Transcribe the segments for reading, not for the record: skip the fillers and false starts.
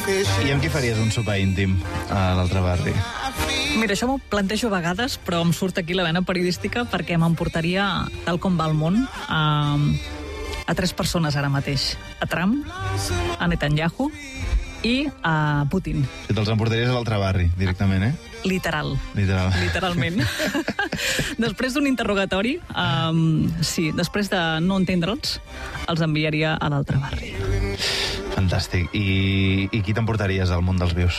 I amb qui faries un sopar íntim a l'altre barri? Mira, això m'ho plantejo a vegades, però em surt aquí la vena periodística perquè m'emportaria, tal com va el món, a 3 persones ara mateix. A Trump, a Netanyahu i a Putin. Si te'ls emportaries a l'altre barri, directament, Literalment. Després d'un interrogatori, sí, després de no entendre'ls, els enviaria a l'altre barri. Fantàstic. I qui t'emportaries al món dels vius?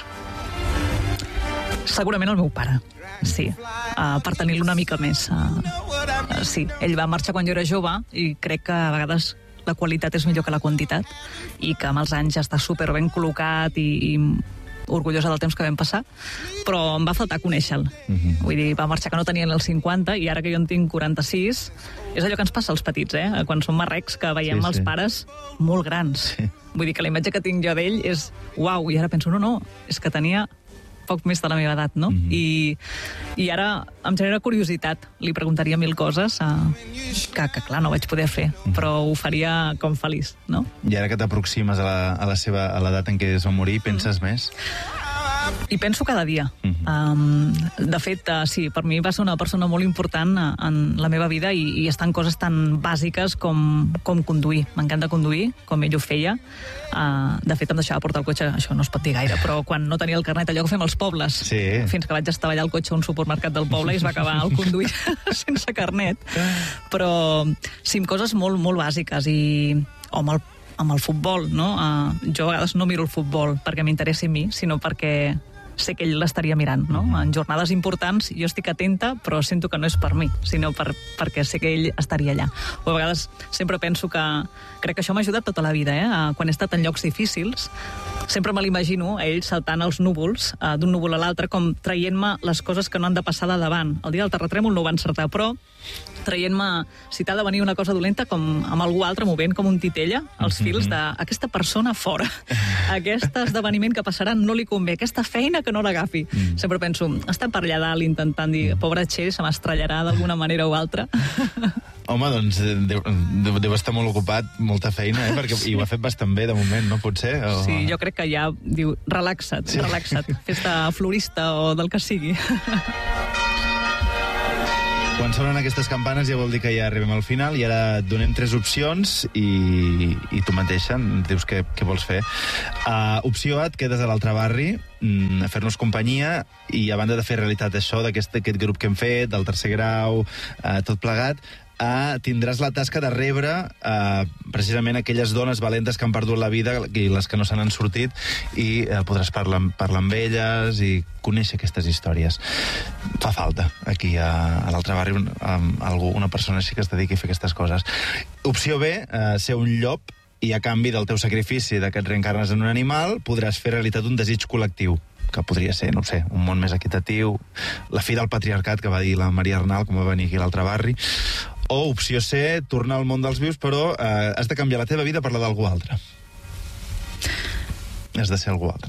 Segurament el meu pare, sí, per tenir-lo una mica més. Sí, ell va marxar quan jo era jove i crec que a vegades la qualitat és millor que la quantitat i que amb els anys ja està superben col·locat i orgullosa del temps que vam passar, però em va faltar conèixer-lo. Vull dir, va marxar que no tenia ni els 50 i ara que jo en tinc 46, és allò que ens passa als petits, quan som marrecs, que veiem els pares molt grans. Vull dir que la imatge que tinc jo d'ell és uau, i ara penso, no, és que tenia poc més de la meva edat, no? I ara em genera curiositat. Li preguntaria 1000 coses que clar, no vaig poder fer, però ho faria com feliç, no? I ara que t'aproximes a l'edat en què es va morir, penses més? I penso cada dia. De fet, sí, per mi va ser una persona molt important en la meva vida i estan coses tan bàsiques com conduir. M'encanta conduir, com ell ho feia. De fet, em deixava portar el cotxe, això no es pot dir gaire, però quan no tenia el carnet, allò que fem als pobles, fins que vaig estavellar el cotxe a un supermercat del poble i es va acabar el conduir sense carnet. Però sí, coses molt, molt bàsiques o amb el futbol, no? Jo a vegades no miro el futbol perquè m'interessi a mi, sinó perquè sé que ell l'estaria mirant, no? En jornades importants jo estic atenta, però sento que no és per mi, sinó perquè sé que ell estaria allà. O a vegades sempre penso que crec que això m'ha ajudat tota la vida, quan he estat en llocs difícils, sempre me l'imagino, ell saltant els núvols, d'un núvol a l'altre, com traient-me les coses que no han de passar de davant. El dia del terratrèmol no ho va encertar, però traient-me, si t'ha de venir una cosa dolenta, com amb algú altre, movent com un titella, els fils d'aquesta persona fora. Aquest esdeveniment que passarà no li convé, aquesta feina que no l'agafi. Sempre penso, està per allà dalt intentant dir, pobre Che, se m'estrellarà d'alguna manera o altra. Home, doncs deu estar molt ocupat, molta feina, perquè i ho ha fet bastant bé de moment, no? Potser? Sí, jo crec que ja diu, relaxa't, fes-te florista o del que sigui. Quan sonen aquestes campanes ja vol dir que ja arribem al final i ara et donem 3 opcions i tu mateixa dius què vols fer. Opció A, et quedes a l'altre barri a fer-nos companyia i a banda de fer realitat això d'aquest grup que hem fet, del tercer grau, tot plegat, tindràs la tasca de rebre precisament aquelles dones valentes que han perdut la vida i les que no se n'han sortit i podràs parlar amb elles i conèixer aquestes històries. Fa falta aquí a l'altre barri una persona així que es dediqui a fer aquestes coses. Opció B, ser un llop i a canvi del teu sacrifici de que et reencarnes en un animal podràs fer realitat un desig col·lectiu que podria ser, no sé, un món més equitatiu, la fi del patriarcat que va dir la Maria Arnal quan va venir aquí a l'altre barri. O opció C, tornar al món dels vius, però has de canviar la teva vida per la d'algú altre. Has de ser algú altre.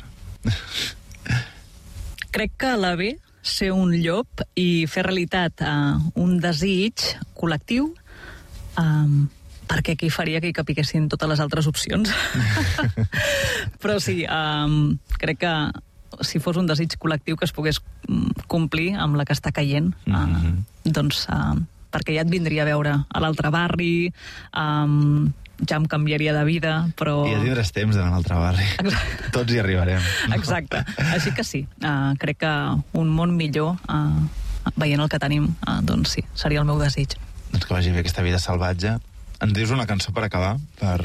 Crec que la B, ser un llop i fer realitat un desig col·lectiu, perquè aquí faria que hi capiguessin totes les altres opcions. Però sí, crec que si fos un desig col·lectiu que es pogués complir amb la que està caient, doncs perquè ja et vindria a veure a l'altre barri, ja em canviaria de vida, però... I ja tindràs temps d'anar a l'altre barri. Tots hi arribarem. Exacte. Així que sí, crec que un món millor, veient el que tenim, doncs sí, seria el meu desig. Doncs que vagi bé aquesta vida salvatge. Ens dius una cançó per acabar, per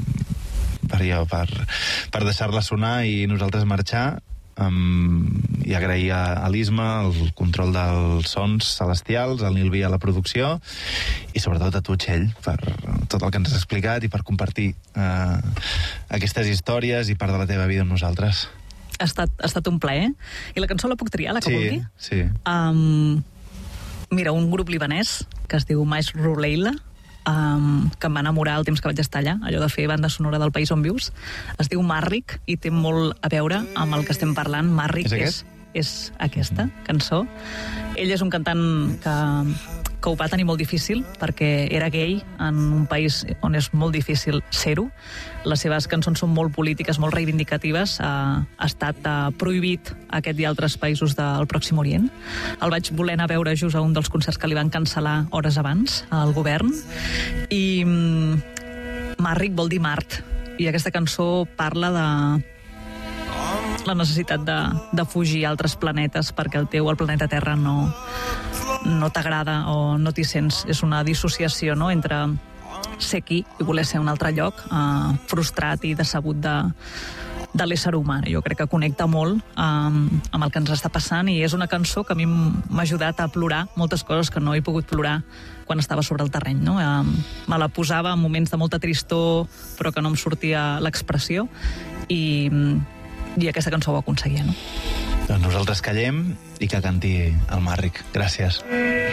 deixar-la sonar i nosaltres marxar, i agrair a l'Isma el control dels sons celestials, al Nil Via a la producció i sobretot a tu, Txell, per tot el que ens has explicat i per compartir aquestes històries i part de la teva vida amb nosaltres. Ha estat un plaer. I la cançó la puc triar, la que vulgui? Sí. Mira, un grup libanès que es diu Mais Ruleila, que em va enamorar el temps que vaig estar allà, allò de fer banda sonora del país on vius. Es diu Marrik i té molt a veure amb el que estem parlant. Marrik és aquesta cançó. Ell és un cantant que, que ho va tenir molt difícil perquè era gay en un país on és molt difícil ser-ho. Les seves cançons són molt polítiques, molt reivindicatives. Ha estat prohibit aquest i altres països del Pròxim Orient. El vaig voler anar a veure just a un dels concerts que li van cancel·lar hores abans al govern. I Marrik vol dir Mart. I aquesta cançó parla de la necessitat de fugir a altres planetes perquè el planeta Terra no t'agrada o no t'hi sents. És una dissociació, no?, entre ser aquí i voler ser a un altre lloc, frustrat i decebut de l'ésser humà. Jo crec que connecta molt amb el que ens està passant i és una cançó que a mi m'ha ajudat a plorar moltes coses que no he pogut plorar quan estava sobre el terreny, no? Me la posava en moments de molta tristor però que no em sortia l'expressió i aquesta cançó ho aconseguia, no? Doncs nosaltres callem i que canti el Marrik. Gràcies.